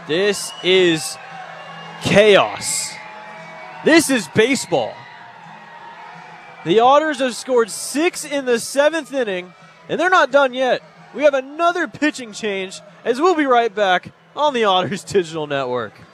This is chaos. This is baseball. The Otters have scored 6 in the 7th inning, and they're not done yet. We have another pitching change, as we'll be right back on the Otters Digital Network.